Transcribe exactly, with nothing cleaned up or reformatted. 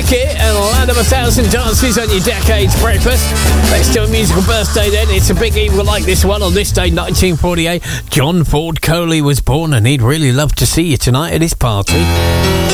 Beckett and Land of a Thousand Dances on your Decades Breakfast. Let's do a musical birthday then. It's a big evil like this one. On this day, nineteen forty-eight, John Ford Coley was born, and he'd really love to see you tonight at his party.